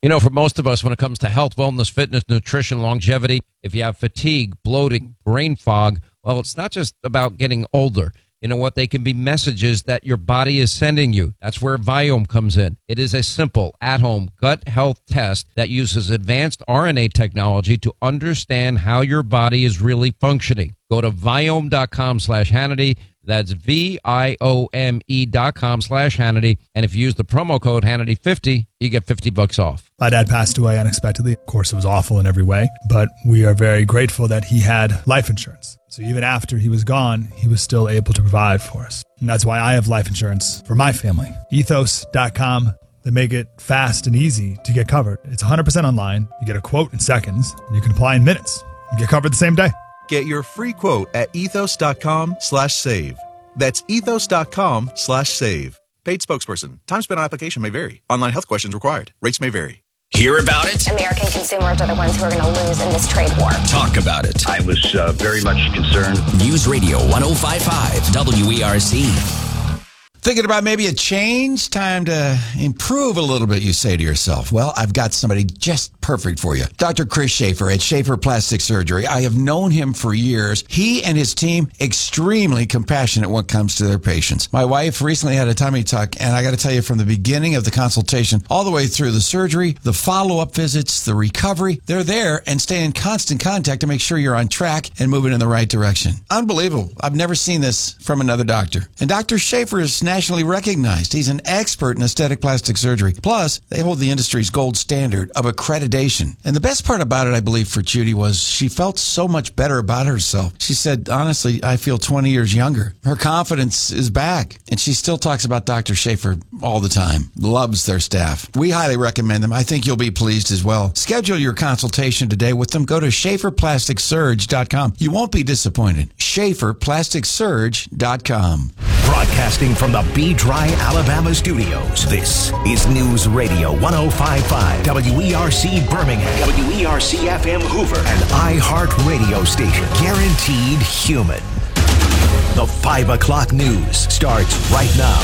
You know, for most of us, when it comes to health, wellness, fitness, nutrition, longevity, if you have fatigue, bloating, brain fog, well, it's not just about getting older. You know what? They can be messages that your body is sending you. That's where Viome comes in. It is a simple, at-home gut health test that uses advanced RNA technology to understand how your body is really functioning. Go to Viome.com/Hannity. That's VIOME.com/Hannity. And if you use the promo code Hannity50, you get $50 off. My dad passed away unexpectedly. Of course, it was awful in every way, but we are very grateful that he had life insurance. So even after he was gone, he was still able to provide for us. And that's why I have life insurance for my family. Ethos.com. They make it fast and easy to get covered. It's 100% online. You get a quote in seconds, and you can apply in minutes. You get covered the same day. Get your free quote at ethos.com/save. That's ethos.com/save. Paid spokesperson. Time spent on application may vary. Online health questions required. Rates may vary. Hear about it? American consumers are the ones who are going to lose in this trade war. Talk about it. I was very much concerned. News Radio 105.5 WERC. Thinking about maybe a change? Time to improve a little bit, you say to yourself. Well, I've got somebody just perfect for you. Dr. Chris Schaefer at Schaefer Plastic Surgery. I have known him for years. He and his team, extremely compassionate when it comes to their patients. My wife recently had a tummy tuck, and I got to tell you, from the beginning of the consultation all the way through the surgery, the follow-up visits, the recovery, they're there and stay in constant contact to make sure you're on track and moving in the right direction. Unbelievable. I've never seen this from another doctor. And Dr. Schaefer is nationally recognized. He's an expert in aesthetic plastic surgery. Plus, they hold the industry's gold standard of accreditation. And the best part about it, I believe, for Judy was she felt so much better about herself. She said, honestly, I feel 20 years younger. Her confidence is back. And she still talks about Dr. Schaefer all the time. Loves their staff. We highly recommend them. I think you'll be pleased as well. Schedule your consultation today with them. Go to SchaeferPlasticSurge.com. You won't be disappointed. SchaeferPlasticSurge.com. Broadcasting from the B-Dry, Alabama studios, this is News Radio 105.5 WERC Birmingham, WERC-FM Hoover, and iHeart Radio station. Guaranteed human. The 5 o'clock news starts right now.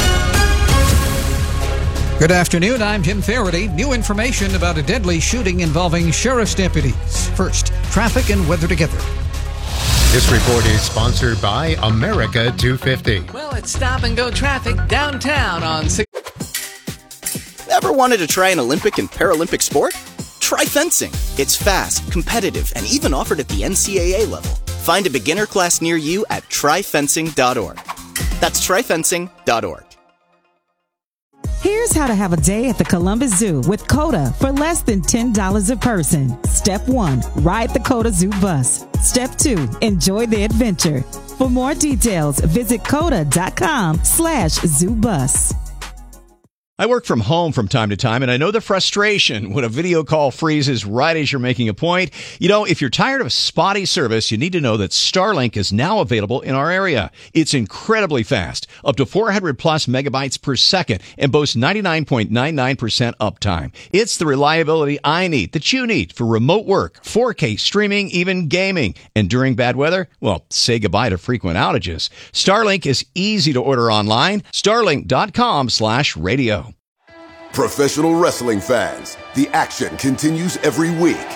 Good afternoon, I'm Jim Faraday. New information about a deadly shooting involving sheriff's deputies. First, traffic and weather together. This report is sponsored by America 250. Well, it's stop-and-go traffic downtown on 6. Ever wanted to try an Olympic and Paralympic sport? Try fencing. It's fast, competitive, and even offered at the NCAA level. Find a beginner class near you at tryfencing.org. That's tryfencing.org. Here's how to have a day at the Columbus Zoo with COTA for less than $10 a person. Step 1, ride the COTA Zoo bus. Step 2, enjoy the adventure. For more details, visit COTA.com/ZooBus. I work from home from time to time, and I know the frustration when a video call freezes right as you're making a point. You know, if you're tired of spotty service, you need to know that Starlink is now available in our area. It's incredibly fast, up to 400 plus megabytes per second, and boasts 99.99% uptime. It's the reliability I need, that you need, for remote work, 4K streaming, even gaming. And during bad weather, well, say goodbye to frequent outages. Starlink is easy to order online. Starlink.com/radio. Professional wrestling fans, the action continues every week.